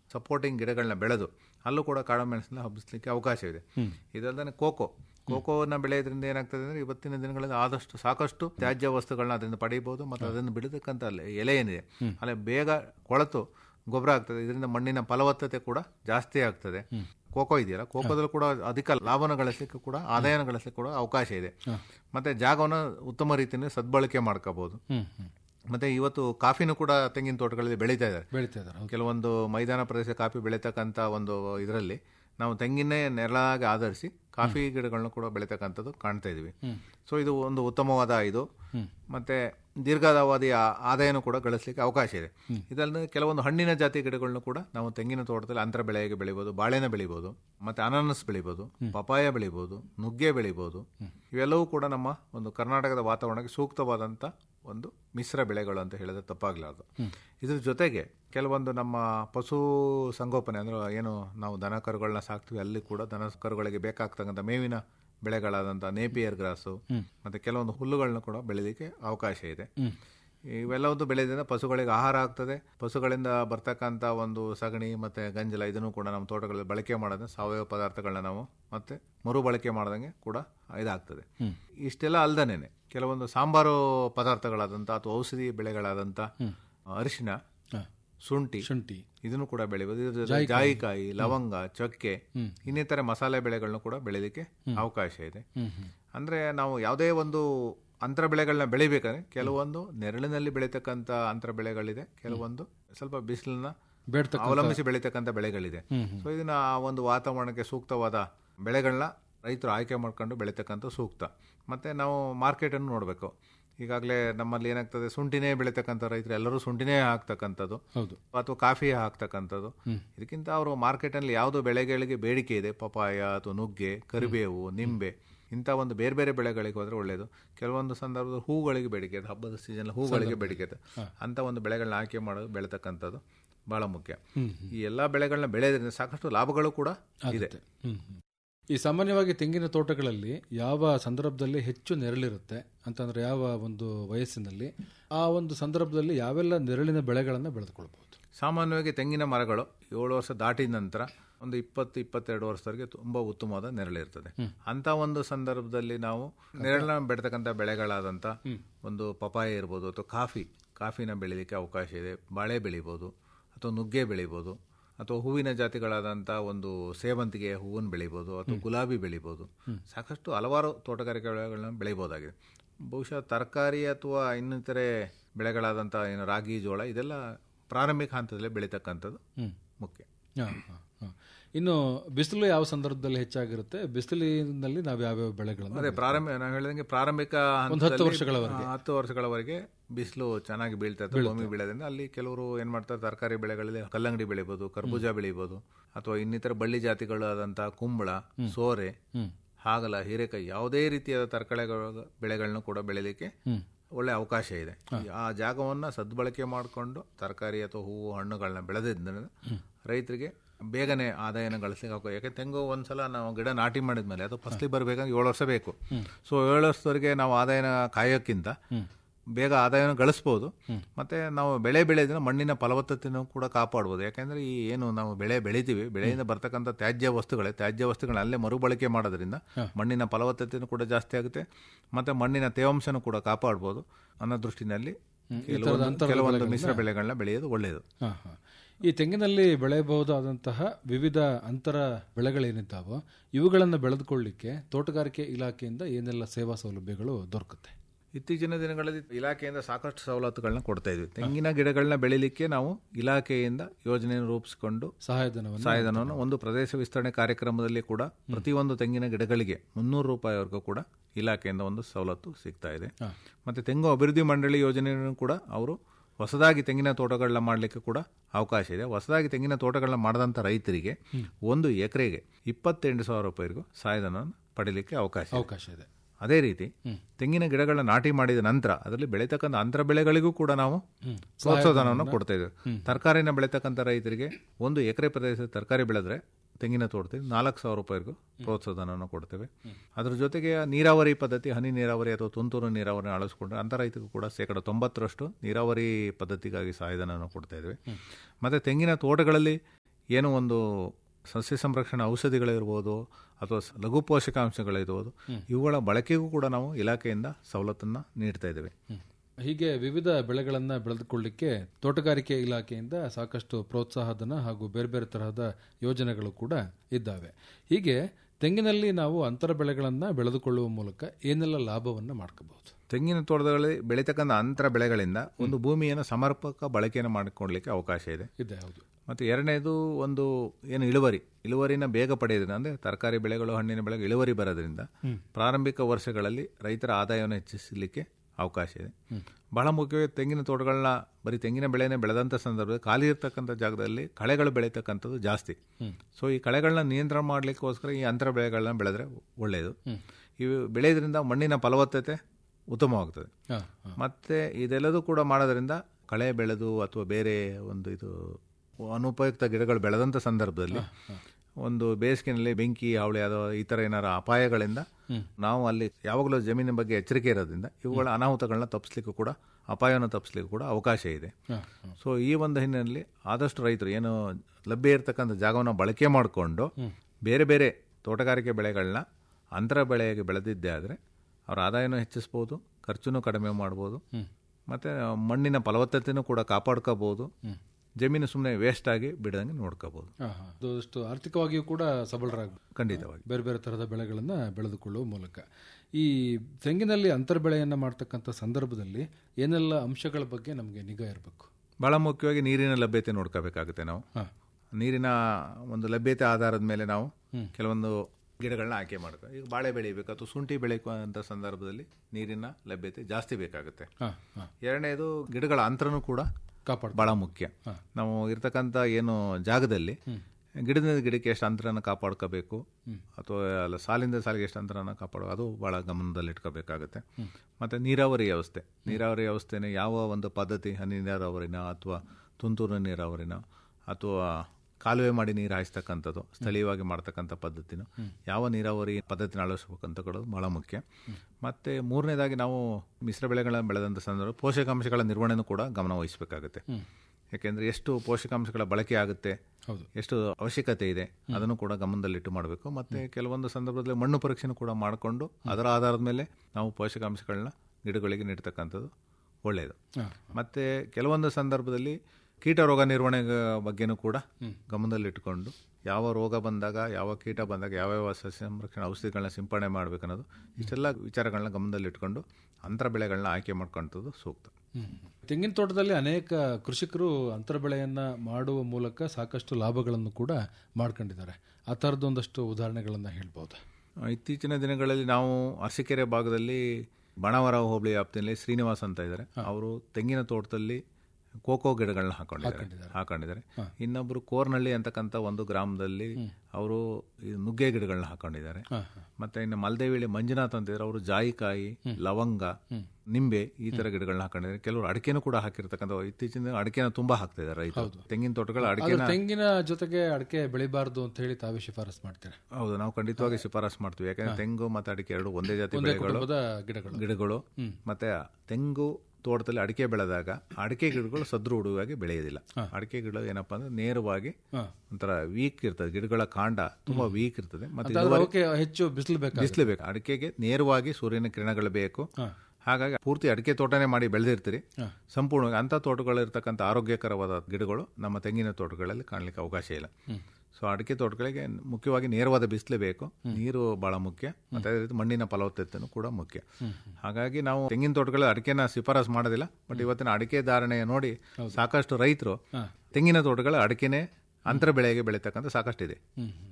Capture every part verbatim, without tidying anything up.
Supporting ಗಿಡಗಳನ್ನ ಬೆಳೆದು ಅಲ್ಲೂ ಕೂಡ ಕಾಳುಮೆಣಸನ್ನ ಹಬ್ಬಿಸ್ಲಿಕ್ಕೆ ಅವಕಾಶವಿದೆ. ಇದಲ್ಲದೆ ಕೋಕೋ ಕೋಕೋನ ಬೆಳೆಯೋದ್ರಿಂದ ಏನಾಗ್ತದೆ ಅಂದರೆ ಇವತ್ತಿನ ದಿನಗಳಲ್ಲಿ ಆದಷ್ಟು ಸಾಕಷ್ಟು ತ್ಯಾಜ್ಯ ವಸ್ತುಗಳನ್ನ ಅದರಿಂದ ಪಡೆಯಬಹುದು ಮತ್ತು ಅದನ್ನು ಬಿಡತಕ್ಕಂಥ ಎಲೆ ಏನಿದೆ ಅಲ್ಲೇ ಬೇಗ ಕೊಳೆತು ಗೊಬ್ಬರ ಆಗ್ತದೆ. ಇದರಿಂದ ಮಣ್ಣಿನ ಫಲವತ್ತತೆ ಕೂಡ ಜಾಸ್ತಿ ಆಗ್ತದೆ. ಕೋಕೋ ಇದೆಯಲ್ಲ, ಕೋಕೋದಲ್ಲಿ ಕೂಡ ಅಧಿಕ ಲಾಭನ ಗಳಿಸಲಿಕ್ಕೆ ಕೂಡ ಆದಾಯನ ಗಳಿಸಲಿಕ್ಕೆ ಕೂಡ ಅವಕಾಶ ಇದೆ. ಮತ್ತೆ ಜಾಗವನ್ನು ಉತ್ತಮ ರೀತಿಯಲ್ಲಿ ಸದ್ಬಳಕೆ ಮಾಡ್ಕೋಬಹುದು. ಮತ್ತೆ ಇವತ್ತು ಕಾಫಿನೂ ಕೂಡ ತೆಂಗಿನ ತೋಟಗಳಲ್ಲಿ ಬೆಳೀತಾ ಇದ್ದಾರೆ. ಕೆಲವೊಂದು ಮೈದಾನ ಪ್ರದೇಶ ಕಾಫಿ ಬೆಳೀತಕ್ಕಂಥ ಒಂದು ಇದರಲ್ಲಿ ನಾವು ತೆಂಗಿನೇ ನೆರಳಾಗಿ ಆಧರಿಸಿ ಕಾಫಿ ಗಿಡಗಳನ್ನ ಕೂಡ ಬೆಳೀತಕ್ಕಂಥದ್ದು ಕಾಣ್ತಾ ಇದೀವಿ. ಸೊ ಇದು ಒಂದು ಉತ್ತಮವಾದ ಇದು. ಮತ್ತೆ ದೀರ್ಘಾವಧಿಯ ಆದಾಯನೂ ಕೂಡ ಗಳಿಸಲಿಕ್ಕೆ ಅವಕಾಶ ಇದೆ. ಇದಲ್ಲದೆ ಕೆಲವೊಂದು ಹಣ್ಣಿನ ಜಾತಿ ಗಿಡಗಳನ್ನು ಕೂಡ ನಾವು ತೆಂಗಿನ ತೋಟದಲ್ಲಿ ಅಂತರ ಬೆಳೆಯಾಗಿ ಬೆಳಿಬಹುದು. ಬಾಳೆನ ಬೆಳಿಬಹುದು, ಮತ್ತೆ ಅನಾನಸ್ ಬೆಳಿಬಹುದು, ಪಪಾಯ ಬೆಳಿಬಹುದು, ನುಗ್ಗೆ ಬೆಳಿಬಹುದು. ಇವೆಲ್ಲವೂ ಕೂಡ ನಮ್ಮ ಒಂದು ಕರ್ನಾಟಕದ ವಾತಾವರಣಕ್ಕೆ ಸೂಕ್ತವಾದಂಥ ಒಂದು ಮಿಶ್ರ ಬೆಳೆಗಳು ಅಂತ ಹೇಳಿದ್ರೆ ತಪ್ಪಾಗಲಾರದು. ಇದ್ರ ಜೊತೆಗೆ ಕೆಲವೊಂದು ನಮ್ಮ ಪಶು ಸಂಗೋಪನೆ ಅಂದ್ರೆ ಏನು ನಾವು ದನ ಕರುಗಳನ್ನ ಸಾಕ್ತೀವಿ, ಅಲ್ಲಿ ಕೂಡ ದನ ಕರುಗಳಿಗೆ ಬೇಕಾಗ್ತಕ್ಕಂಥ ಮೇವಿನ ಬೆಳೆಗಳಾದಂಥ ನೇಪಿಯರ್ ಗ್ರಾಸು ಮತ್ತೆ ಕೆಲವೊಂದು ಹುಲ್ಲುಗಳನ್ನ ಕೂಡ ಬೆಳೀಲಿಕ್ಕೆ ಅವಕಾಶ ಇದೆ. ಇವೆಲ್ಲವೂ ಬೆಳೆಯೋದ್ರಿಂದ ಪಶುಗಳಿಗೆ ಆಹಾರ ಆಗ್ತದೆ. ಪಶುಗಳಿಂದ ಬರ್ತಕ್ಕಂಥ ಒಂದು ಸಗಣಿ ಮತ್ತೆ ಗಂಜಲ ಇದನ್ನು ಕೂಡ ನಮ್ಮ ತೋಟಗಳಲ್ಲಿ ಬಳಕೆ ಮಾಡೋದ್ರೆ ಸಾವಯವ ಪದಾರ್ಥಗಳನ್ನ ನಾವು ಮತ್ತೆ ಮರು ಬಳಕೆ ಮಾಡ್ದಂಗೆ ಕೂಡ ಇದಾಗ್ತದೆ. ಇಷ್ಟೆಲ್ಲ ಅಲ್ದನೇನೆ ಕೆಲವೊಂದು ಸಾಂಬಾರು ಪದಾರ್ಥಗಳಾದಂಥ ಅಥವಾ ಔಷಧಿ ಬೆಳೆಗಳಾದಂಥ ಅರಿಶಿನ, ಶುಂಠಿ ಶುಂಠಿ ಇದನ್ನು ಕೂಡ ಬೆಳಿಬಹುದು. ಜಾಯಿಕಾಯಿ, ಲವಂಗ, ಚಕ್ಕೆ ಇನ್ನಿತರ ಮಸಾಲೆ ಬೆಳೆಗಳನ್ನು ಕೂಡ ಬೆಳೆಯಲಿಕ್ಕೆ ಅವಕಾಶ ಇದೆ. ಅಂದ್ರೆ ನಾವು ಯಾವುದೇ ಒಂದು ಅಂತರ ಬೆಳೆಗಳನ್ನ ಬೆಳಿಬೇಕಾದ್ರೆ ಕೆಲವೊಂದು ನೆರಳಿನಲ್ಲಿ ಬೆಳೀತಕ್ಕಂಥ ಅಂತರ ಬೆಳೆಗಳಿದೆ, ಕೆಲವೊಂದು ಸ್ವಲ್ಪ ಬಿಸಿಲನ್ನ ಅವಲಂಬಿಸಿ ಬೆಳೀತಕ್ಕಂಥ ಬೆಳೆಗಳಿದೆ. ಸೊ ಇದನ್ನ ಆ ಒಂದು ವಾತಾವರಣಕ್ಕೆ ಸೂಕ್ತವಾದ ಬೆಳೆಗಳನ್ನ ರೈತರು ಆಯ್ಕೆ ಮಾಡ್ಕೊಂಡು ಬೆಳೀತಕ್ಕಂಥ ಸೂಕ್ತ. ಮತ್ತೆ ನಾವು ಮಾರ್ಕೆಟ್ ಅನ್ನು ನೋಡಬೇಕು. ಈಗಾಗಲೇ ನಮ್ಮಲ್ಲಿ ಏನಾಗ್ತದೆ, ಶುಂಠಿನೇ ಬೆಳೀತಕ್ಕಂಥ ರೈತರು ಎಲ್ಲರೂ ಶುಂಠಿನೇ ಹಾಕ್ತಕ್ಕಂಥದ್ದು ಅಥವಾ ಕಾಫಿ ಹಾಕ್ತಕ್ಕಂಥದ್ದು. ಇದಕ್ಕಿಂತ ಅವರು ಮಾರ್ಕೆಟಲ್ಲಿ ಯಾವುದು ಬೆಳೆಗಳಿಗೆ ಬೇಡಿಕೆ ಇದೆ, ಪಪಾಯ ಅಥವಾ ನುಗ್ಗೆ, ಕರಿಬೇವು, ನಿಂಬೆ ಇಂಥ ಒಂದು ಬೇರೆ ಬೇರೆ ಬೆಳೆಗಳಿಗೆ ಹೋದರೆ ಒಳ್ಳೆಯದು. ಕೆಲವೊಂದು ಸಂದರ್ಭದಲ್ಲಿ ಹೂಗಳಿಗೆ ಬೇಡಿಕೆ ಇದೆ, ಹಬ್ಬದ ಸೀಸನ್ ಹೂಗಳಿಗೆ ಬೇಡಿಕೆ ಇದೆ, ಅಂಥ ಒಂದು ಬೆಳೆಗಳನ್ನ ಆಯ್ಕೆ ಮಾಡೋದು ಬೆಳೀತಕ್ಕಂಥದ್ದು ಬಹಳ ಮುಖ್ಯ. ಈ ಎಲ್ಲ ಬೆಳೆಗಳನ್ನ ಬೆಳೆಯೋದ್ರಿಂದ ಸಾಕಷ್ಟು ಲಾಭಗಳು ಕೂಡ ಇದೆ. ಈ ಸಾಮಾನ್ಯವಾಗಿ ತೆಂಗಿನ ತೋಟಗಳಲ್ಲಿ ಯಾವ ಸಂದರ್ಭದಲ್ಲಿ ಹೆಚ್ಚು ನೆರಳಿರುತ್ತೆ ಅಂತಂದ್ರೆ ಯಾವ ಒಂದು ವಯಸ್ಸಿನಲ್ಲಿ ಆ ಒಂದು ಸಂದರ್ಭದಲ್ಲಿ ಯಾವೆಲ್ಲ ನೆರಳಿನ ಬೆಳೆಗಳನ್ನು ಬೆಳೆದುಕೊಳ್ಬಹುದು? ಸಾಮಾನ್ಯವಾಗಿ ತೆಂಗಿನ ಮರಗಳು ಏಳು ವರ್ಷ ದಾಟಿದ ನಂತರ ಒಂದು ಇಪ್ಪತ್ತು ಇಪ್ಪತ್ತೆರಡು ವರ್ಷದವರೆಗೆ ತುಂಬಾ ಉತ್ತಮವಾದ ನೆರಳಿರ್ತದೆ. ಅಂತ ಒಂದು ಸಂದರ್ಭದಲ್ಲಿ ನಾವು ನೆರಳನ್ನ ಬೆಳತಕ್ಕಂಥ ಬೆಳೆಗಳಾದಂಥ ಒಂದು ಪಪಾಯ ಇರ್ಬೋದು ಅಥವಾ ಕಾಫಿ ಕಾಫಿನ ಬೆಳೀಲಿಕ್ಕೆ ಅವಕಾಶ ಇದೆ. ಬಾಳೆ ಬೆಳಿಬೋದು ಅಥವಾ ನುಗ್ಗೆ ಬೆಳಿಬೋದು ಅಥವಾ ಹೂವಿನ ಜಾತಿಗಳಾದಂಥ ಒಂದು ಸೇವಂತಿಗೆ ಹೂವನ್ನು ಬೆಳಿಬೋದು ಅಥವಾ ಗುಲಾಬಿ ಬೆಳಿಬೋದು. ಸಾಕಷ್ಟು ಹಲವಾರು ತೋಟಗಾರಿಕೆ ಬೆಳೆಗಳನ್ನ ಬೆಳಿಬೋದಾಗಿದೆ. ಬಹುಶಃ ತರಕಾರಿ ಅಥವಾ ಇನ್ನಿತರೆ ಬೆಳೆಗಳಾದಂಥ ಏನು ರಾಗಿ, ಜೋಳ ಇದೆಲ್ಲ ಪ್ರಾರಂಭಿಕ ಹಂತದಲ್ಲಿ ಬೆಳೀತಕ್ಕಂಥದ್ದು ಮುಖ್ಯ. ಇನ್ನು ಬಿಸಿಲು ಯಾವ ಸಂದರ್ಭದಲ್ಲಿ ಹೆಚ್ಚಾಗಿರುತ್ತೆ? ಬಿಸಿಲಿನಲ್ಲಿ ನಾವು ಯಾವ್ಯಾವ ಬೆಳೆಗಳನ್ನು ಅದೇ ಪ್ರಾರಂಭ ನಾವು ಹೇಳಿದಂಗೆ ಪ್ರಾರಂಭಿಕ ಹತ್ತು ವರ್ಷಗಳವರೆಗೆ ಹತ್ತು ವರ್ಷಗಳವರೆಗೆ ಬಿಸಿಲು ಚೆನ್ನಾಗಿ ಬೀಳ್ತಾ ಇರ್ತದೆ. ಭೂಮಿ ಬೀಳೋದ್ರಿಂದ ಅಲ್ಲಿ ಕೆಲವರು ಏನ್ ಮಾಡ್ತಾರೆ, ತರಕಾರಿ ಬೆಳೆಗಳಲ್ಲಿ ಕಲ್ಲಂಗಡಿ ಬೆಳಿಬಹುದು, ಕರ್ಬೂಜ ಬೆಳಿಬಹುದು ಅಥವಾ ಇನ್ನಿತರ ಬಳ್ಳಿ ಜಾತಿಗಳಾದಂತಹ ಕುಂಬಳ, ಸೋರೆ, ಹಾಗಲ, ಹೀರೆಕಾಯಿ ಯಾವುದೇ ರೀತಿಯಾದ ತರಕಾರಿ ಬೆಳೆಗಳನ್ನು ಕೂಡ ಬೆಳಿಲಿಕ್ಕೆ ಒಳ್ಳೆ ಅವಕಾಶ ಇದೆ. ಆ ಜಾಗವನ್ನ ಸದ್ಬಳಕೆ ಮಾಡಿಕೊಂಡು ತರಕಾರಿ ಅಥವಾ ಹೂವು ಹಣ್ಣುಗಳನ್ನ ಬೆಳೆದಿದ್ದರಿಂದ ರೈತರಿಗೆ ಬೇಗನೆ ಆದಾಯನ ಗಳಿಸ್ಲಿಕ್ಕೆ ಅವಕಾಶ. ಯಾಕೆ ತೆಂಗು ಒಂದ್ಸಲ ನಾವು ಗಿಡ ನಾಟಿ ಮಾಡಿದ್ಮೇಲೆ ಅದು ಫಸಲಿ ಬರಬೇಕಂದ್ರೆ ಏಳು ವರ್ಷ ಬೇಕು. ಸೊ ಏಳು ವರ್ಷದವರೆಗೆ ನಾವು ಆದಾಯನ ಕಾಯೋಕ್ಕಿಂತ ಬೇಗ ಆದಾಯನ ಗಳಿಸ್ಬೋದು. ಮತ್ತೆ ನಾವು ಬೆಳೆ ಬೆಳೆಯೋದ್ರಿಂದ ಮಣ್ಣಿನ ಫಲವತ್ತತೆಯನ್ನು ಕೂಡ ಕಾಪಾಡ್ಬೋದು. ಯಾಕೆಂದ್ರೆ ಈ ಏನು ನಾವು ಬೆಳೆ ಬೆಳಿತೀವಿ, ಬೆಳೆಯಿಂದ ಬರ್ತಕ್ಕಂಥ ತ್ಯಾಜ್ಯ ವಸ್ತುಗಳೇ ತ್ಯಾಜ್ಯ ವಸ್ತುಗಳನ್ನ ಅಲ್ಲೇ ಮರುಬಳಕೆ ಮಾಡೋದ್ರಿಂದ ಮಣ್ಣಿನ ಫಲವತ್ತತೆಯೂ ಕೂಡ ಜಾಸ್ತಿ ಆಗುತ್ತೆ. ಮತ್ತೆ ಮಣ್ಣಿನ ತೇವಾಂಶನೂ ಕೂಡ ಕಾಪಾಡ್ಬೋದು ಅನ್ನೋ ದೃಷ್ಟಿನಲ್ಲಿ ಕೆಲವೊಂದು ಮಿಶ್ರ ಬೆಳೆಗಳನ್ನ ಬೆಳೆಯೋದು ಒಳ್ಳೆಯದು. ಈ ತೆಂಗಿನಲ್ಲಿ ಬೆಳೆಯಬಹುದಾದಂತಹ ವಿವಿಧ ಅಂತರ ಬೆಳೆಗಳೇನಿದ್ದಾವೋ ಇವುಗಳನ್ನು ಬೆಳೆದುಕೊಳ್ಳಿಕ್ಕೆ ತೋಟಗಾರಿಕೆ ಇಲಾಖೆಯಿಂದ ಏನೆಲ್ಲ ಸೇವಾ ಸೌಲಭ್ಯಗಳು ದೊರಕುತ್ತೆ? ಇತ್ತೀಚಿನ ದಿನಗಳಲ್ಲಿ ಇಲಾಖೆಯಿಂದ ಸಾಕಷ್ಟು ಸವಲತ್ತುಗಳನ್ನ ಕೊಡ್ತಾ ಇದ್ವಿ. ತೆಂಗಿನ ಗಿಡಗಳನ್ನ ಬೆಳಿಲಿಕ್ಕೆ ನಾವು ಇಲಾಖೆಯಿಂದ ಯೋಜನೆಯನ್ನು ರೂಪಿಸಿಕೊಂಡು ಸಹಾಯಧನವನ್ನು ಸಹಾಯಧನವನ್ನು ಒಂದು ಪ್ರದೇಶ ವಿಸ್ತರಣೆ ಕಾರ್ಯಕ್ರಮದಲ್ಲಿ ಕೂಡ ಪ್ರತಿಯೊಂದು ತೆಂಗಿನ ಗಿಡಗಳಿಗೆ ಮುನ್ನೂರು ರೂಪಾಯಿವರೆಗೂ ಕೂಡ ಇಲಾಖೆಯಿಂದ ಒಂದು ಸವಲತ್ತು ಸಿಗ್ತಾ ಇದೆ. ಮತ್ತೆ ತೆಂಗು ಅಭಿವೃದ್ಧಿ ಮಂಡಳಿ ಯೋಜನೆಯನ್ನು ಕೂಡ ಅವರು ಹೊಸದಾಗಿ ತೆಂಗಿನ ತೋಟಗಳನ್ನ ಮಾಡಲಿಕ್ಕೆ ಕೂಡ ಅವಕಾಶ ಇದೆ. ಹೊಸದಾಗಿ ತೆಂಗಿನ ತೋಟಗಳನ್ನ ಮಾಡಿದಂಥ ರೈತರಿಗೆ ಒಂದು ಎಕರೆಗೆ ಇಪ್ಪತ್ತೆಂಟು ಸಾವಿರ ರೂಪಾಯಿಗೂ ಸಹಾಯಧನ ಪಡೀಲಿಕ್ಕೆ ಅವಕಾಶ ಅವಕಾಶ ಇದೆ. ಅದೇ ರೀತಿ ತೆಂಗಿನ ಗಿಡಗಳನ್ನ ನಾಟಿ ಮಾಡಿದ ನಂತರ ಅದರಲ್ಲಿ ಬೆಳೀತಕ್ಕಂಥ ಅಂತರ ಬೆಳೆಗಳಿಗೂ ಕೂಡ ನಾವು ಪ್ರೋತ್ಸಾಹಧನವನ್ನು ಕೊಡ್ತಾ ಇದ್ದೇವೆ. ತರಕಾರಿನ ಬೆಳೀತಕ್ಕಂಥ ರೈತರಿಗೆ ಒಂದು ಎಕರೆ ಪ್ರದೇಶದ ತರಕಾರಿ ಬೆಳೆದ್ರೆ ತೆಂಗಿನ ತೋಟದಲ್ಲಿ ನಾಲ್ಕು ಸಾವಿರ ರೂಪಾಯಿಗೂ ಪ್ರೋತ್ಸಾಹಧನವನ್ನು ಕೊಡ್ತೇವೆ. ಅದ್ರ ಜೊತೆಗೆ ನೀರಾವರಿ ಪದ್ಧತಿ, ಹನಿ ನೀರಾವರಿ ಅಥವಾ ತುಂತುರು ನೀರಾವರಿ ಅಳವಡಿಸಿಕೊಂಡ್ರೆ ಅಂಥ ರೈತರಿಗೂ ಕೂಡ ಶೇಕಡ ತೊಂಬತ್ತರಷ್ಟು ನೀರಾವರಿ ಪದ್ಧತಿಗಾಗಿ ಸಹಾಯಧನವನ್ನು ಕೊಡ್ತಾ ಇದ್ದೇವೆ. ಮತ್ತೆ ತೆಂಗಿನ ತೋಟಗಳಲ್ಲಿ ಏನೋ ಒಂದು ಸಸ್ಯ ಸಂರಕ್ಷಣಾ ಔಷಧಿಗಳಿರ್ಬೋದು ಅಥವಾ ಲಘು ಪೋಷಕಾಂಶಗಳಿರ್ಬೋದು, ಇವುಗಳ ಬಳಕೆಗೂ ಕೂಡ ನಾವು ಇಲಾಖೆಯಿಂದ ಸವಲತ್ತನ್ನು ನೀಡ್ತಾ ಇದ್ದೇವೆ. ಹೀಗೆ ವಿವಿಧ ಬೆಳೆಗಳನ್ನು ಬೆಳೆದುಕೊಳ್ಳಿಕ್ಕೆ ತೋಟಗಾರಿಕೆ ಇಲಾಖೆಯಿಂದ ಸಾಕಷ್ಟು ಪ್ರೋತ್ಸಾಹಧನ ಹಾಗೂ ಬೇರೆ ಬೇರೆ ತರಹದ ಯೋಜನೆಗಳು ಕೂಡ ಇದ್ದಾವೆ. ಹೀಗೆ ತೆಂಗಿನಲ್ಲಿ ನಾವು ಅಂತರ ಬೆಳೆಗಳನ್ನು ಬೆಳೆದುಕೊಳ್ಳುವ ಮೂಲಕ ಏನೆಲ್ಲ ಲಾಭವನ್ನು ಮಾಡ್ಕೋಬಹುದು? ತೆಂಗಿನ ತೋಟದಲ್ಲಿ ಬೆಳೀತಕ್ಕಂಥ ಅಂತರ ಬೆಳೆಗಳಿಂದ ಒಂದು ಭೂಮಿಯನ್ನು ಸಮರ್ಪಕ ಬಳಕೆಯನ್ನು ಮಾಡಿಕೊಳ್ಳಲಿಕ್ಕೆ ಅವಕಾಶ ಇದೆ ಇದೆ ಹೌದು. ಮತ್ತು ಎರಡನೇದು ಒಂದು ಏನು ಇಳುವರಿ ಇಳುವರಿನ ಬೇಗ ಪಡೆಯೋದ್ರಿಂದ, ಅಂದರೆ ತರಕಾರಿ ಬೆಳೆಗಳು ಹಣ್ಣಿನ ಬೆಳೆಗಳು ಇಳುವರಿ ಬರೋದ್ರಿಂದ ಪ್ರಾರಂಭಿಕ ವರ್ಷಗಳಲ್ಲಿ ರೈತರ ಆದಾಯವನ್ನು ಹೆಚ್ಚಿಸಲಿಕ್ಕೆ ಅವಕಾಶ ಇದೆ. ಬಹಳ ಮುಖ್ಯವಾಗಿ ತೆಂಗಿನ ತೋಟಗಳನ್ನ ಬರೀ ತೆಂಗಿನ ಬೆಳೆನೇ ಬೆಳೆದಂಥ ಸಂದರ್ಭದಲ್ಲಿ ಖಾಲಿ ಇರ್ತಕ್ಕಂಥ ಜಾಗದಲ್ಲಿ ಕಳೆಗಳು ಬೆಳೀತಕ್ಕಂಥದ್ದು ಜಾಸ್ತಿ. ಸೊ ಈ ಕಳೆಗಳನ್ನ ನಿಯಂತ್ರಣ ಮಾಡಲಿಕ್ಕೋಸ್ಕರ ಈ ಅಂತರ ಬೆಳೆಗಳನ್ನ ಬೆಳೆದ್ರೆ ಒಳ್ಳೆಯದು. ಇವು ಬೆಳೆಯೋದ್ರಿಂದ ಮಣ್ಣಿನ ಫಲವತ್ತತೆ ಉತ್ತಮವಾಗ್ತದೆ. ಮತ್ತು ಇದೆಲ್ಲದೂ ಕೂಡ ಮಾಡೋದ್ರಿಂದ ಕಳೆ ಬೆಳೆದು ಅಥವಾ ಬೇರೆ ಒಂದು ಇದು ಅನುಪಯುಕ್ತ ಗಿಡಗಳು ಬೆಳೆದಂಥ ಸಂದರ್ಭದಲ್ಲಿ ಒಂದು ಬೇಸಿಗೆನಲ್ಲಿ ಬೆಂಕಿ ಹಾವಳಿ ಅಥವಾ ಈ ಥರ ಏನಾರು ಅಪಾಯಗಳಿಂದ ನಾವು ಅಲ್ಲಿ ಯಾವಾಗಲೂ ಜಮೀನಿನ ಬಗ್ಗೆ ಎಚ್ಚರಿಕೆ ಇರೋದ್ರಿಂದ ಇವುಗಳ ಅನಾಹುತಗಳನ್ನ ತಪ್ಪಿಸ್ಲಿಕ್ಕೂ ಕೂಡ ಅಪಾಯವನ್ನು ತಪ್ಪಿಸ್ಲಿಕ್ಕೂ ಕೂಡ ಅವಕಾಶ ಇದೆ. ಸೊ ಈ ಒಂದು ಹಿನ್ನೆಲೆಯಲ್ಲಿ ಆದಷ್ಟು ರೈತರು ಏನು ಲಭ್ಯ ಇರತಕ್ಕಂಥ ಜಾಗವನ್ನು ಬಳಕೆ ಮಾಡಿಕೊಂಡು ಬೇರೆ ಬೇರೆ ತೋಟಗಾರಿಕೆ ಬೆಳೆಗಳನ್ನ ಅಂತರ ಬೆಳೆಯಾಗಿ ಬೆಳೆದಿದ್ದೇ ಆದರೆ ಅವರ ಆದಾಯನೂ ಹೆಚ್ಚಿಸ್ಬೋದು, ಖರ್ಚುನೂ ಕಡಿಮೆ ಮಾಡ್ಬೋದು, ಮತ್ತು ಮಣ್ಣಿನ ಫಲವತ್ತತೆಯೂ ಕೂಡ ಕಾಪಾಡ್ಕೋಬೋದು, ಜಮೀನು ಸುಮ್ಮನೆ ವೇಸ್ಟ್ ಆಗಿ ಬಿಡದಂಗೆ ನೋಡ್ಕೋಬಹುದು. ಅಷ್ಟು ಆರ್ಥಿಕವಾಗಿಯೂ ಕೂಡ ಸಬಲರಾಗಬಹುದು ಖಂಡಿತವಾಗಿ ಬೇರೆ ಬೇರೆ ತರಹದ ಬೆಳೆಗಳನ್ನು ಬೆಳೆದುಕೊಳ್ಳುವ ಮೂಲಕ. ಈ ತೆಂಗಿನಲ್ಲಿ ಅಂತರ ಬೆಳೆಯನ್ನು ಮಾಡ್ತಕ್ಕಂಥ ಸಂದರ್ಭದಲ್ಲಿ ಏನೆಲ್ಲ ಅಂಶಗಳ ಬಗ್ಗೆ ನಮಗೆ ನಿಗಾ ಇರಬೇಕು? ಬಹಳ ಮುಖ್ಯವಾಗಿ ನೀರಿನ ಲಭ್ಯತೆ ನೋಡ್ಕೋಬೇಕಾಗುತ್ತೆ. ನಾವು ನೀರಿನ ಒಂದು ಲಭ್ಯತೆ ಆಧಾರದ ಮೇಲೆ ನಾವು ಕೆಲವೊಂದು ಗಿಡಗಳನ್ನ ಆಯ್ಕೆ ಮಾಡ್ಕೊ. ಈಗ ಬಾಳೆ ಬೆಳಿಬೇಕು ಅಥವಾ ಶುಂಠಿ ಬೆಳೆಯುವಂಥ ಸಂದರ್ಭದಲ್ಲಿ ನೀರಿನ ಲಭ್ಯತೆ ಜಾಸ್ತಿ ಬೇಕಾಗುತ್ತೆ. ಎರಡನೇದು ಗಿಡಗಳ ಅಂತರನೂ ಕೂಡ ಕಾಪಾಡ ಬಹಳ ಮುಖ್ಯ. ನಾವು ಇರ್ತಕ್ಕಂಥ ಏನು ಜಾಗದಲ್ಲಿ ಗಿಡದಿಂದ ಗಿಡಕ್ಕೆ ಎಷ್ಟು ಅಂತರನ ಕಾಪಾಡ್ಕೋಬೇಕು ಅಥವಾ ಅಲ್ಲ ಸಾಲಿಂದ ಸಾಲಿಗೆ ಎಷ್ಟು ಅಂತರನ ಕಾಪಾಡೋ ಅದು ಭಾಳ ಗಮನದಲ್ಲಿ ಇಟ್ಕೋಬೇಕಾಗುತ್ತೆ. ಮತ್ತು ನೀರಾವರಿ ವ್ಯವಸ್ಥೆ ನೀರಾವರಿ ವ್ಯವಸ್ಥೆನ ಯಾವ ಒಂದು ಪದ್ಧತಿ, ಹನಿ ನೀರಾವರಿನ ಅಥವಾ ತುಂತುರು ನೀರಾವರಿನ ಅಥವಾ ಕಾಲುವೆ ಮಾಡಿ ನೀರು ಹಾಯಿಸ್ತಕ್ಕಂಥದ್ದು, ಸ್ಥಳೀಯವಾಗಿ ಮಾಡ್ತಕ್ಕಂಥ ಪದ್ಧತಿನ ಯಾವ ನೀರಾವರಿ ಪದ್ಧತಿನ ಅಳವಡಿಸಬೇಕಂತ ಕೊಡೋದು ಭಾಳ ಮುಖ್ಯ. ಮತ್ತು ಮೂರನೇದಾಗಿ ನಾವು ಮಿಶ್ರ ಬೆಳೆಗಳನ್ನ ಬೆಳೆದಂಥ ಸಂದರ್ಭ ಪೋಷಕಾಂಶಗಳ ನಿರ್ವಹಣೆನೂ ಕೂಡ ಗಮನ ವಹಿಸಬೇಕಾಗುತ್ತೆ. ಯಾಕೆಂದರೆ ಎಷ್ಟು ಪೋಷಕಾಂಶಗಳ ಬಳಕೆ ಆಗುತ್ತೆ, ಎಷ್ಟು ಅವಶ್ಯಕತೆ ಇದೆ ಅದನ್ನು ಕೂಡ ಗಮನದಲ್ಲಿಟ್ಟು ಮಾಡಬೇಕು. ಮತ್ತು ಕೆಲವೊಂದು ಸಂದರ್ಭದಲ್ಲಿ ಮಣ್ಣು ಪರೀಕ್ಷೆನೂ ಕೂಡ ಮಾಡಿಕೊಂಡು ಅದರ ಆಧಾರದ ಮೇಲೆ ನಾವು ಪೋಷಕಾಂಶಗಳನ್ನ ಗಿಡಗಳಿಗೆ ನೀಡ್ತಕ್ಕಂಥದ್ದು ಒಳ್ಳೆಯದು. ಮತ್ತು ಕೆಲವೊಂದು ಸಂದರ್ಭದಲ್ಲಿ ಕೀಟ ರೋಗ ನಿರ್ವಹಣೆ ಬಗ್ಗೆನೂ ಕೂಡ ಗಮನದಲ್ಲಿಟ್ಟುಕೊಂಡು ಯಾವ ರೋಗ ಬಂದಾಗ, ಯಾವ ಕೀಟ ಬಂದಾಗ ಯಾವ್ಯಾವ ಸಸ್ಯ ಸಂರಕ್ಷಣಾ ಔಷಧಿಗಳನ್ನ ಸಿಂಪಡಣೆ ಮಾಡಬೇಕನ್ನೋದು ಇಷ್ಟೆಲ್ಲ ವಿಚಾರಗಳನ್ನ ಗಮನದಲ್ಲಿಟ್ಕೊಂಡು ಅಂತರ ಬೆಳೆಗಳನ್ನ ಆಯ್ಕೆ ಮಾಡ್ಕೊಂಥದ್ದು ಸೂಕ್ತ. ತೆಂಗಿನ ತೋಟದಲ್ಲಿ ಅನೇಕ ಕೃಷಿಕರು ಅಂತರ ಬೆಳೆಯನ್ನು ಮಾಡುವ ಮೂಲಕ ಸಾಕಷ್ಟು ಲಾಭಗಳನ್ನು ಕೂಡ ಮಾಡ್ಕೊಂಡಿದ್ದಾರೆ. ಆ ಥರದ್ದೊಂದಷ್ಟು ಉದಾಹರಣೆಗಳನ್ನು ಹೇಳ್ಬೋದು? ಇತ್ತೀಚಿನ ದಿನಗಳಲ್ಲಿ ನಾವು ಅರಸೀಕೆರೆ ಭಾಗದಲ್ಲಿ ಬಣವರ ಹೋಬಳಿ ವ್ಯಾಪ್ತಿಯಲ್ಲಿ ಶ್ರೀನಿವಾಸ್ ಅಂತ ಇದ್ದಾರೆ. ಅವರು ತೆಂಗಿನ ತೋಟದಲ್ಲಿ ಕೋಕೋ ಗಿಡಗಳನ್ನ ಹಾಕೊಂಡಿದ್ದಾರೆ ಹಾಕೊಂಡಿದ್ದಾರೆ ಇನ್ನೊಬ್ರು ಕೋರ್ನಹಳ್ಳಿ ಅಂತಕ್ಕಂಥ ಒಂದು ಗ್ರಾಮದಲ್ಲಿ ಅವರು ನುಗ್ಗೆ ಗಿಡಗಳನ್ನ ಹಾಕೊಂಡಿದ್ದಾರೆ. ಮತ್ತೆ ಇನ್ನು ಮಲ್ದೇವಿಳಿ ಮಂಜುನಾಥ್ ಅಂತಿದ್ದಾರೆ, ಅವರು ಜಾಯಿಕಾಯಿ, ಲವಂಗ, ನಿಂಬೆ ಈ ತರ ಗಿಡಗಳನ್ನ ಹಾಕೊಂಡಿದ್ದಾರೆ. ಕೆಲವರು ಅಡಿಕೆನೂ ಕೂಡ ಹಾಕಿರ್ತಕ್ಕಂಥ ಇತ್ತೀಚಿನ ಅಡಿಕೆನ ತುಂಬಾ ಹಾಕ್ತಾ ಇದ್ದಾರೆ ರೈತರು. ತೆಂಗಿನ ತೋಟಗಳ ಅಡಿಕೆ ತೆಂಗಿನ ಜೊತೆಗೆ ಅಡಿಕೆ ಬೆಳಿಬಾರ್ದು ಅಂತ ಹೇಳಿ ತಾವೇ ಶಿಫಾರಸ್ ಮಾಡ್ತಾರೆ? ಹೌದು, ನಾವು ಖಂಡಿತವಾಗಿ ಶಿಫಾರಸ್ ಮಾಡ್ತೀವಿ. ಯಾಕಂದ್ರೆ ತೆಂಗು ಮತ್ತೆ ಅಡಿಕೆ ಎರಡು ಒಂದೇ ಜಾತಿ ಬೆಳೆಗಳು ಗಿಡಗಳು. ಮತ್ತೆ ತೆಂಗು ತೋಟದಲ್ಲಿ ಅಡಿಕೆ ಬೆಳೆದಾಗ ಅಡಿಕೆ ಗಿಡಗಳು ಸದೃಢವಾಗಿ ಬೆಳೆಯೋದಿಲ್ಲ. ಅಡಿಕೆ ಗಿಡ ಏನಪ್ಪಾ ಅಂದ್ರೆ ನೇರವಾಗಿ ಒಂಥರ ವೀಕ್ ಇರ್ತದೆ, ಗಿಡಗಳ ಕಾಂಡ ತುಂಬಾ ವೀಕ್ ಇರ್ತದೆ. ಮತ್ತೆ ಹೆಚ್ಚು ಬಿಸಿಲು ಬಿಸಿಲು ಬೇಕು ಅಡಿಕೆಗೆ, ನೇರವಾಗಿ ಸೂರ್ಯನ ಕಿರಣಗಳು ಬೇಕು. ಹಾಗಾಗಿ ಪೂರ್ತಿ ಅಡಿಕೆ ತೋಟನೇ ಮಾಡಿ ಬೆಳೆದಿರ್ತೀರಿ ಸಂಪೂರ್ಣವಾಗಿ. ಅಂಥ ತೋಟಗಳು ಇರ್ತಕ್ಕಂಥ ಆರೋಗ್ಯಕರವಾದ ಗಿಡಗಳು ನಮ್ಮ ತೆಂಗಿನ ತೋಟಗಳಲ್ಲಿ ಕಾಣಲಿಕ್ಕೆ ಅವಕಾಶ ಇಲ್ಲ. ಸೊ ಅಡಿಕೆ ತೋಟಗಳಿಗೆ ಮುಖ್ಯವಾಗಿ ನೇರವಾದ ಬಿಸಿಲು ಬೇಕು, ನೀರು ಬಹಳ ಮುಖ್ಯ, ಮತ್ತೆ ಅದೇ ರೀತಿ ಮಣ್ಣಿನ ಫಲವತ್ತತೆನೂ ಕೂಡ ಮುಖ್ಯ. ಹಾಗಾಗಿ ನಾವು ತೆಂಗಿನ ತೋಟಗಳಲ್ಲಿ ಅಡಿಕೆನ ಶಿಫಾರಸ್ ಮಾಡೋದಿಲ್ಲ. ಬಟ್ ಇವತ್ತಿನ ಅಡಿಕೆ ಧಾರಣೆ ನೋಡಿ ಸಾಕಷ್ಟು ರೈತರು ತೆಂಗಿನ ತೋಟಗಳ ಅಡಿಕೆನೆ ಅಂತರ ಬೆಳೆಗೆ ಬೆಳೀತಕ್ಕಂಥ ಸಾಕಷ್ಟು ಇದೆ.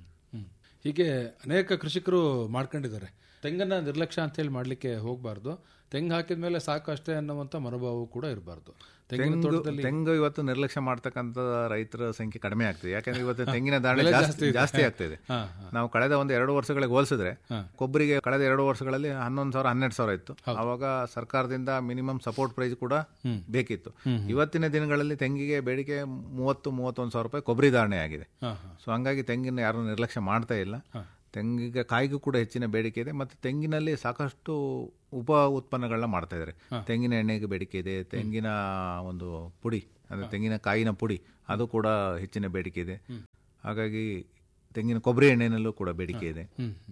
ಹೀಗೆ ಅನೇಕ ಕೃಷಿಕರು ಮಾಡ್ಕೊಂಡಿದ್ದಾರೆ. ತೆಂಗನ್ನ ನಿರ್ಲಕ್ಷ್ಯ ಅಂತ ಹೇಳಿ ಮಾಡ್ಲಿಕ್ಕೆ ಹೋಗಬಾರ್ದು. ತೆಂಗು ಹಾಕಿದ ಮೇಲೆ ಸಾಕು ಅಷ್ಟೇ ಅನ್ನುವಂಥ ಮನೋಭಾವ ಕೂಡ ಇರಬಾರ್ದು. ತೆಂಗು ಇವತ್ತು ನಿರ್ಲಕ್ಷ್ಯ ಮಾಡ್ತಕ್ಕಂಥ ರೈತರ ಸಂಖ್ಯೆ ಕಡಿಮೆ ಆಗ್ತಿದೆ. ಯಾಕಂದ್ರೆ ಇವತ್ತು ತೆಂಗಿನ ಧಾರಣೆ ಜಾಸ್ತಿ ಆಗ್ತಿದೆ. ನಾವು ಕಳೆದ ಒಂದು ಎರಡು ವರ್ಷಗಳಿಗೆ ಹೋಲಿಸಿದ್ರೆ ಕೊಬ್ಬರಿಗೆ ಕಳೆದ ಎರಡು ವರ್ಷಗಳಲ್ಲಿ ಹನ್ನೊಂದು ಸಾವಿರ ಹನ್ನೆರಡು ಸಾವಿರ ಇತ್ತು. ಅವಾಗ ಸರ್ಕಾರದಿಂದ ಮಿನಿಮಮ್ ಸಪೋರ್ಟ್ ಪ್ರೈಸ್ ಕೂಡ ಬೇಕಿತ್ತು. ಇವತ್ತಿನ ದಿನಗಳಲ್ಲಿ ತೆಂಗಿಗೆ ಬೇಡಿಕೆ ಮೂವತ್ತು ಮೂವತ್ತೊಂದು ಸಾವಿರ ರೂಪಾಯಿ ಕೊಬ್ಬರಿ ಧಾರಣೆ ಆಗಿದೆ. ಸೊ ಹಂಗಾಗಿ ತೆಂಗಿನ ಯಾರು ನಿರ್ಲಕ್ಷ್ಯ ಮಾಡ್ತಾ ಇಲ್ಲ. ತೆಂಗಿಗೆ ಕಾಯಿಗೂ ಕೂಡ ಹೆಚ್ಚಿನ ಬೇಡಿಕೆ ಇದೆ. ಮತ್ತು ತೆಂಗಿನಲ್ಲಿ ಸಾಕಷ್ಟು ಉಪ ಉತ್ಪನ್ನಗಳನ್ನ ಮಾಡ್ತಾ ಇದ್ದಾರೆ. ತೆಂಗಿನ ಎಣ್ಣೆಗೆ ಬೇಡಿಕೆ ಇದೆ, ತೆಂಗಿನ ಒಂದು ಪುಡಿ ಅಂದರೆ ತೆಂಗಿನ ಕಾಯಿನ ಪುಡಿ ಅದು ಕೂಡ ಹೆಚ್ಚಿನ ಬೇಡಿಕೆ ಇದೆ. ಹಾಗಾಗಿ ತೆಂಗಿನ ಕೊಬ್ಬರಿ ಎಣ್ಣೆನಲ್ಲೂ ಕೂಡ ಬೇಡಿಕೆ ಇದೆ.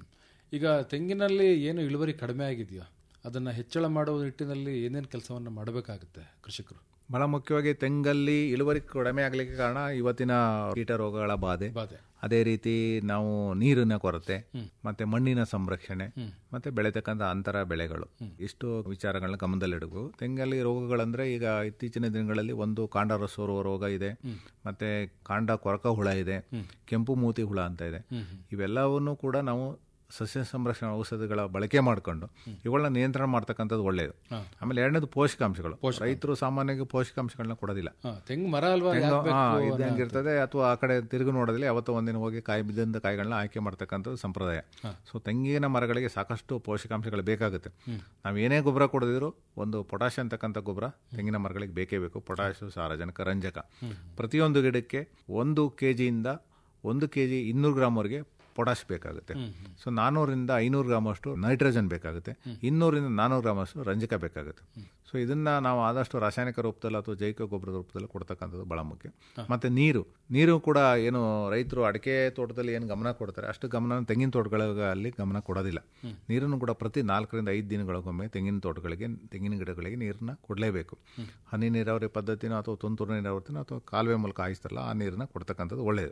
ಈಗ ತೆಂಗಿನಲ್ಲಿ ಏನು ಇಳುವರಿ ಕಡಿಮೆ ಆಗಿದೆಯೋ ಅದನ್ನು ಹೆಚ್ಚಳ ಮಾಡುವ ನಿಟ್ಟಿನಲ್ಲಿ ಏನೇನು ಕೆಲಸವನ್ನು ಮಾಡಬೇಕಾಗುತ್ತೆ ಕೃಷಿಕರು? ಬಹಳ ಮುಖ್ಯವಾಗಿ ತೆಂಗಲ್ಲಿ ಇಳುವರಿ ಕಡಿಮೆ ಆಗಲಿಕ್ಕೆ ಕಾರಣ ಇವತ್ತಿನ ಕೀಟ ರೋಗಗಳ ಬಾಧೆ, ಅದೇ ರೀತಿ ನಾವು ನೀರಿನ ಕೊರತೆ, ಮತ್ತೆ ಮಣ್ಣಿನ ಸಂರಕ್ಷಣೆ, ಮತ್ತೆ ಬೆಳೆತಕ್ಕಂಥ ಅಂತರ ಬೆಳೆಗಳು, ಇಷ್ಟು ವಿಚಾರಗಳನ್ನ ಗಮನದಲ್ಲಿಡಬೇಕು. ತೆಂಗಲ್ಲಿ ರೋಗಗಳಂದ್ರೆ ಈಗ ಇತ್ತೀಚಿನ ದಿನಗಳಲ್ಲಿ ಒಂದು ಕಾಂಡ ಸೋರುವ ರೋಗ ಇದೆ, ಮತ್ತೆ ಕಾಂಡ ಕೊರಕ ಹುಳ ಇದೆ, ಕೆಂಪು ಮೂತಿ ಹುಳ ಅಂತ ಇದೆ. ಇವೆಲ್ಲವನ್ನೂ ಕೂಡ ನಾವು ಸಸ್ಯ ಸಂರಕ್ಷಣಾ ಔಷಧಿಗಳ ಬಳಕೆ ಮಾಡಿಕೊಂಡು ಇವುಗಳನ್ನ ನಿಯಂತ್ರಣ ಮಾಡ್ತಕ್ಕಂಥದ್ದು ಒಳ್ಳೆಯದು. ಆಮೇಲೆ ಎರಡನೇದು ಪೋಷಕಾಂಶಗಳು. ರೈತರು ಸಾಮಾನ್ಯವಾಗಿ ಪೋಷಕಾಂಶಗಳನ್ನ ಕೊಡೋದಿಲ್ಲ. ತೆಂಗು ಮರ ಅಲ್ವಾ ಇದ್ದಂಗಿರ್ತದೆ, ಅಥವಾ ಆ ಕಡೆ ತಿರುಗಿ ನೋಡೋದಿಲ್ಲ, ಯಾವತ್ತೋ ಒಂದಿನ ಹೋಗಿ ಕಾಯಿ ಬಿದ್ದಂತ ಕಾಯಿಗಳನ್ನ ಆಯ್ಕೆ ಮಾಡ್ತಕ್ಕಂಥದ್ದು ಸಂಪ್ರದಾಯ. ಸೊ ತೆಂಗಿನ ಮರಗಳಿಗೆ ಸಾಕಷ್ಟು ಪೋಷಕಾಂಶಗಳು ಬೇಕಾಗುತ್ತೆ. ನಾವು ಏನೇ ಗೊಬ್ಬರ ಕೊಡದಿದ್ರು ಒಂದು ಪೊಟ್ಯಾಷ್ ಅಂತಕ್ಕಂಥ ಗೊಬ್ಬರ ತೆಂಗಿನ ಮರಗಳಿಗೆ ಬೇಕೇ ಬೇಕು. ಪೊಟ್ಯಾಷ್, ಸಾರಜನಕ, ರಂಜಕ ಪ್ರತಿಯೊಂದು ಗಿಡಕ್ಕೆ ಒಂದು ಕೆ ಜಿಯಿಂದ ಒಂದು ಕೆ ಜಿ ಇನ್ನೂರು ಗ್ರಾಮ್ವರೆಗೆ ಪೊಟ್ಯಾಷ್ ಬೇಕಾಗುತ್ತೆ. ಸೊ ನಾನ್ನೂರಿಂದ ಐನೂರು ಗ್ರಾಮ್ ಅಷ್ಟು ನೈಟ್ರೋಜನ್ ಬೇಕಾಗುತ್ತೆ, ಇನ್ನೂರಿಂದ ನಾನ್ನೂರು ಗ್ರಾಮ್ ಅಷ್ಟು ರಂಜಕ ಬೇಕಾಗುತ್ತೆ. ಸೊ ಇದನ್ನ ನಾವು ಆದಷ್ಟು ರಾಸಾಯನಿಕ ರೂಪದಲ್ಲಿ ಅಥವಾ ಜೈವಿಕ ಗೊಬ್ಬರದ ರೂಪದಲ್ಲಿ ಕೊಡ್ತಕ್ಕಂಥದ್ದು ಬಹಳ ಮುಖ್ಯ. ಮತ್ತೆ ನೀರು ನೀರು ಕೂಡ ಏನು ರೈತರು ಅಡಿಕೆ ತೋಟದಲ್ಲಿ ಏನು ಗಮನ ಕೊಡ್ತಾರೆ ಅಷ್ಟು ಗಮನ ತೆಂಗಿನ ತೋಟಗಳಲ್ಲಿ ಗಮನ ಕೊಡೋದಿಲ್ಲ. ನೀರನ್ನು ಕೂಡ ಪ್ರತಿ ನಾಲ್ಕರಿಂದ ಐದು ದಿನಗಳಿಗೊಮ್ಮೆ ತೆಂಗಿನ ತೋಟಗಳಿಗೆ, ತೆಂಗಿನ ಗಿಡಗಳಿಗೆ ನೀರನ್ನ ಕೊಡಲೇಬೇಕು. ಹನಿ ನೀರಾವರಿ ಪದ್ಧತಿನೋ ಅಥವಾ ತುಂತುರು ನೀರಾವರಿನೋ ಅಥವಾ ಕಾಲುವೆ ಮೂಲಕ ಹಾಯಿಸ್ತಾರಲ್ಲ ಆ ನೀರನ್ನ ಕೊಡ್ತಕ್ಕಂಥದ್ದು ಒಳ್ಳೆಯದು.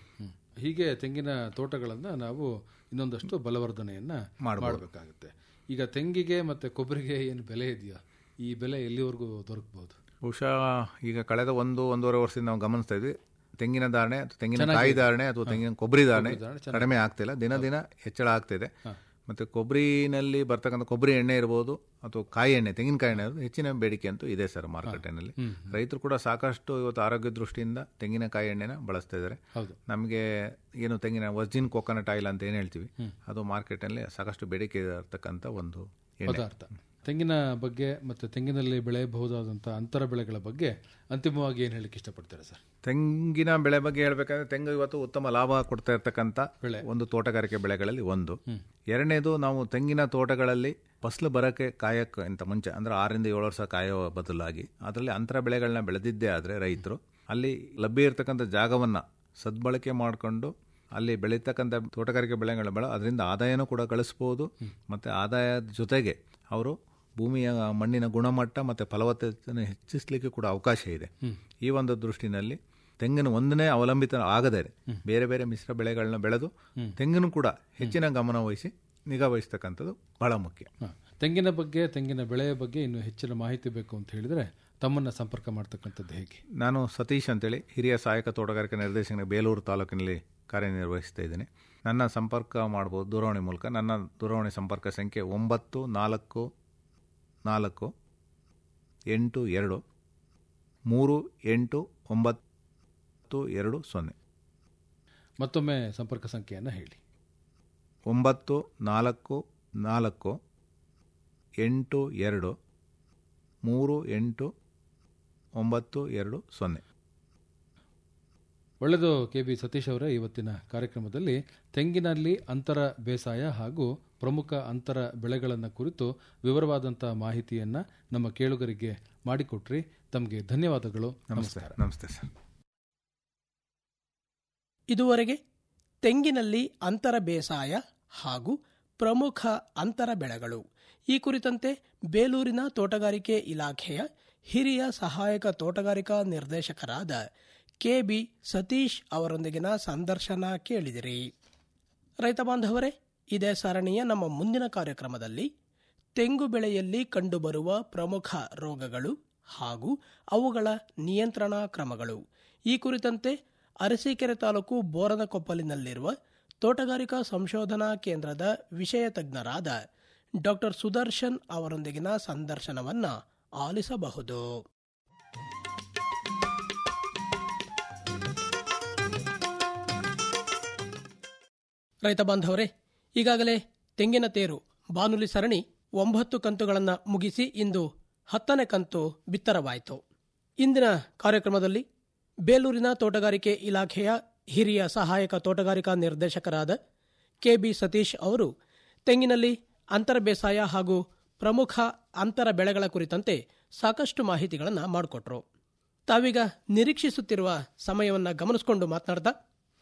ಹೀಗೆ ತೆಂಗಿನ ತೋಟಗಳನ್ನು ನಾವು ಇನ್ನೊಂದಷ್ಟು ಬಲವರ್ಧನೆಯನ್ನ ಮಾಡಬೇಕಾಗುತ್ತೆ. ಈಗ ತೆಂಗಿಗೆ ಮತ್ತೆ ಕೊಬ್ಬರಿಗೆ ಏನು ಬೆಲೆ ಇದೆಯಾ, ಈ ಬೆಲೆ ಎಲ್ಲಿವರೆಗೂ ದೊರಕಬಹುದು? ಬಹುಶಃ ಈಗ ಕಳೆದ ಒಂದು ಒಂದೂವರೆ ವರ್ಷದಿಂದ ನಾವು ಗಮನಿಸ್ತಾ ಇದ್ವಿ, ತೆಂಗಿನ ಧಾರಣೆ ಅಥವಾ ತೆಂಗಿನ ಕಾಯಿ ಧಾರಣೆ ಅಥವಾ ತೆಂಗಿನ ಕೊಬ್ಬರಿ ಧಾರಣೆ ಕಡಿಮೆ ಆಗ್ತಿಲ್ಲ, ದಿನ ದಿನ ಹೆಚ್ಚಳ ಆಗ್ತಿದೆ. ಮತ್ತು ಕೊಬ್ಬರಿನಲ್ಲಿ ಬರ್ತಕ್ಕಂಥ ಕೊಬ್ಬರಿ ಎಣ್ಣೆ ಇರ್ಬೋದು ಅಥವಾ ಕಾಯಿ ಎಣ್ಣೆ, ತೆಂಗಿನಕಾಯಿ ಎಣ್ಣೆ ಹೆಚ್ಚಿನ ಬೇಡಿಕೆ ಅಂತೂ ಇದೆ ಸರ್ ಮಾರುಕಟ್ಟೆನಲ್ಲಿ. ರೈತರು ಕೂಡ ಸಾಕಷ್ಟು ಇವತ್ತು ಆರೋಗ್ಯ ದೃಷ್ಟಿಯಿಂದ ತೆಂಗಿನಕಾಯಿ ಎಣ್ಣೆನ ಬಳಸ್ತಾ ಇದ್ದಾರೆ. ನಮಗೆ ಏನು ತೆಂಗಿನ ವರ್ಜಿನ್ ಕೋಕೋನಟ್ ಆಯಿಲ್ ಅಂತ ಏನು ಹೇಳ್ತೀವಿ, ಅದು ಮಾರ್ಕೆಟ್ನಲ್ಲಿ ಸಾಕಷ್ಟು ಬೇಡಿಕೆ ಇರತಕ್ಕಂಥ ಒಂದು ಪದಾರ್ಥ. ತೆಂಗಿನ ಬಗ್ಗೆ ಮತ್ತು ತೆಂಗಿನಲ್ಲಿ ಬೆಳೆಯಬಹುದಾದಂಥ ಅಂತರ ಬೆಳೆಗಳ ಬಗ್ಗೆ ಅಂತಿಮವಾಗಿ ಏನು ಹೇಳಲಿಕ್ಕೆ ಇಷ್ಟಪಡ್ತಾರೆ ಸರ್? ತೆಂಗಿನ ಬೆಳೆ ಬಗ್ಗೆ ಹೇಳಬೇಕಾದ್ರೆ ತೆಂಗು ಇವತ್ತು ಉತ್ತಮ ಲಾಭ ಕೊಡ್ತಾ ಇರ್ತಕ್ಕಂಥ ಒಂದು ತೋಟಗಾರಿಕೆ ಬೆಳೆಗಳಲ್ಲಿ ಒಂದು. ಎರಡನೇದು, ನಾವು ತೆಂಗಿನ ತೋಟಗಳಲ್ಲಿ ಫಸಲು ಬರೋಕ್ಕೆ ಕಾಯಕ್ಕೆ ಅಂತ ಮುಂಚೆ ಅಂದರೆ ಆರರಿಂದ ಏಳು ವರ್ಷ ಕಾಯೋ ಬದಲಾಗಿ ಅದರಲ್ಲಿ ಅಂತರ ಬೆಳೆಗಳನ್ನ ಬೆಳೆದಿದ್ದೇ ಆದರೆ ರೈತರು ಅಲ್ಲಿ ಲಭ್ಯ ಇರತಕ್ಕಂಥ ಜಾಗವನ್ನು ಸದ್ಬಳಕೆ ಮಾಡಿಕೊಂಡು ಅಲ್ಲಿ ಬೆಳೀತಕ್ಕಂಥ ತೋಟಗಾರಿಕೆ ಬೆಳೆಗಳ ಬೆಳೆ ಅದರಿಂದ ಆದಾಯನೂ ಕೂಡ ಗಳಿಸ್ಬೋದು. ಮತ್ತು ಆದಾಯದ ಜೊತೆಗೆ ಅವರು ಭೂಮಿಯ ಮಣ್ಣಿನ ಗುಣಮಟ್ಟ ಮತ್ತು ಫಲವತ್ತತೆಯನ್ನು ಹೆಚ್ಚಿಸಲಿಕ್ಕೆ ಕೂಡ ಅವಕಾಶ ಇದೆ. ಈ ಒಂದು ದೃಷ್ಟಿನಲ್ಲಿ ತೆಂಗಿನ ಒಂದನೇ ಅವಲಂಬಿತ ಆಗದೆ ಬೇರೆ ಬೇರೆ ಮಿಶ್ರ ಬೆಳೆಗಳನ್ನ ಬೆಳೆದು ತೆಂಗಿನ ಕೂಡ ಹೆಚ್ಚಿನ ಗಮನ ವಹಿಸಿ ನಿಗಾ ವಹಿಸ್ತಕ್ಕಂಥದ್ದು ಬಹಳ ಮುಖ್ಯ. ತೆಂಗಿನ ಬಗ್ಗೆ, ತೆಂಗಿನ ಬೆಳೆಯ ಬಗ್ಗೆ ಇನ್ನೂ ಹೆಚ್ಚಿನ ಮಾಹಿತಿ ಬೇಕು ಅಂತ ಹೇಳಿದರೆ ತಮ್ಮನ್ನು ಸಂಪರ್ಕ ಮಾಡ್ತಕ್ಕಂಥದ್ದು ಹೇಗೆ? ನಾನು ಸತೀಶ್ ಅಂತೇಳಿ ಹಿರಿಯ ಸಹಾಯಕ ತೋಟಗಾರಿಕೆ ನಿರ್ದೇಶಕ, ಬೇಲೂರು ತಾಲೂಕಿನಲ್ಲಿ ಕಾರ್ಯನಿರ್ವಹಿಸ್ತಾ ಇದ್ದೇನೆ. ನನ್ನ ಸಂಪರ್ಕ ಮಾಡ್ಬೋದು ದೂರವಾಣಿ ಮೂಲಕ. ನನ್ನ ದೂರವಾಣಿ ಸಂಪರ್ಕ ಸಂಖ್ಯೆ ಒಂಬತ್ತು ನಾಲ್ಕು ನಾಲ್ಕು ಎಂಟು ಎರಡು ಮೂರು ಎಂಟು ಒಂಬತ್ತು ಎರಡು ಸೊನ್ನೆ. ಮತ್ತೊಮ್ಮೆ ಸಂಪರ್ಕ ಸಂಖ್ಯೆಯನ್ನು ಹೇಳಿ. ಒಂಬತ್ತು ನಾಲ್ಕು ನಾಲ್ಕು ಎಂಟು ಎರಡು ಮೂರು ಎಂಟು ಒಂಬತ್ತು ಎರಡು ಸೊನ್ನೆ. ಒಳ್ಳೆಯದು ಕೆ ಬಿ ಸತೀಶ್ ಅವರೇ, ಇವತ್ತಿನ ಕಾರ್ಯಕ್ರಮದಲ್ಲಿ ತೆಂಗಿನಲ್ಲಿ ಅಂತರ ಬೇಸಾಯ ಹಾಗೂ ಪ್ರಮುಖ ಅಂತರ ಬೆಳೆಗಳನ್ನು ಕುರಿತು ವಿವರವಾದಂಥ ಮಾಹಿತಿಯನ್ನು ನಮ್ಮ ಕೇಳುಗರಿಗೆ ಮಾಡಿಕೊಟ್ರಿ. ತಮಗೆ ಧನ್ಯವಾದಗಳು. ನಮಸ್ಕಾರ. ನಮಸ್ತೆ ಸರ್. ಇದುವರೆಗೆ ತೆಂಗಿನಲ್ಲಿ ಅಂತರ ಬೇಸಾಯ ಹಾಗೂ ಪ್ರಮುಖ ಅಂತರ ಬೆಳೆಗಳು ಈ ಕುರಿತಂತೆ ಬೇಲೂರಿನ ತೋಟಗಾರಿಕೆ ಇಲಾಖೆಯ ಹಿರಿಯ ಸಹಾಯಕ ತೋಟಗಾರಿಕಾ ನಿರ್ದೇಶಕರಾದ ಕೆ ಬಿ ಸತೀಶ್ ಅವರೊಂದಿಗಿನ ಸಂದರ್ಶನ ಕೇಳಿದಿರಿ. ರೈತ ಬಾಂಧವರೇ, ಇದೇ ಸರಣಿಯ ನಮ್ಮ ಮುಂದಿನ ಕಾರ್ಯಕ್ರಮದಲ್ಲಿ ತೆಂಗು ಬೆಳೆಯಲ್ಲಿ ಕಂಡುಬರುವ ಪ್ರಮುಖ ರೋಗಗಳು ಹಾಗೂ ಅವುಗಳ ನಿಯಂತ್ರಣ ಕ್ರಮಗಳು ಈ ಕುರಿತಂತೆ ಅರಸೀಕೆರೆ ತಾಲೂಕು ಬೋರನಕೊಪ್ಪಲಿನಲ್ಲಿರುವ ತೋಟಗಾರಿಕಾ ಸಂಶೋಧನಾ ಕೇಂದ್ರದ ವಿಷಯ ತಜ್ಞರಾದ ಡಾಕ್ಟರ್ ಸುದರ್ಶನ್ ಅವರೊಂದಿಗಿನ ಸಂದರ್ಶನವನ್ನು ಆಲಿಸಬಹುದು. ರೈತ ಬಾಂಧವರೇ, ಈಗಾಗಲೇ ತೆಂಗಿನ ತೇರು ಬಾನುಲಿ ಸರಣಿ ಒಂಬತ್ತು ಕಂತುಗಳನ್ನು ಮುಗಿಸಿ ಇಂದು ಹತ್ತನೇ ಕಂತು ಬಿತ್ತರವಾಯಿತು. ಇಂದಿನ ಕಾರ್ಯಕ್ರಮದಲ್ಲಿ ಬೇಲೂರಿನ ತೋಟಗಾರಿಕೆ ಇಲಾಖೆಯ ಹಿರಿಯ ಸಹಾಯಕ ತೋಟಗಾರಿಕಾ ನಿರ್ದೇಶಕರಾದ ಕೆ ಬಿ ಸತೀಶ್ ಅವರು ತೆಂಗಿನಲ್ಲಿ ಅಂತರ ಬೇಸಾಯ ಹಾಗೂ ಪ್ರಮುಖ ಅಂತರ ಬೆಳೆಗಳ ಕುರಿತಂತೆ ಸಾಕಷ್ಟು ಮಾಹಿತಿಗಳನ್ನು ಮಾಡಿಕೊಟ್ರು. ತಾವೀಗ ನಿರೀಕ್ಷಿಸುತ್ತಿರುವ ಸಮಯವನ್ನು ಗಮನಿಸಿಕೊಂಡು ಮಾತನಾಡ್ತಾ